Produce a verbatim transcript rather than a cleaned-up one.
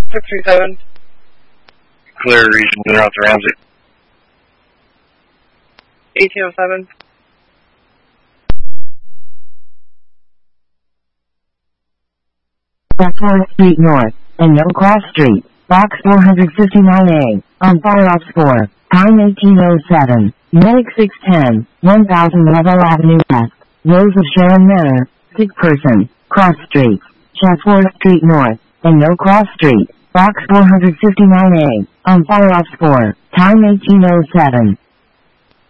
six three seven. Clear region, North Ramsey. eighteen oh seven. At fourth Street North, and No Cross Street, Box four fifty-nine A, on fire ops four, time eighteen oh seven, Medic six ten, one thousand Level Avenue West, Rose of Sharon Manor, sick person, Cross Street, fourth Street North, and No Cross Street, Box four fifty-nine A, on fire ops four, time eighteen oh seven.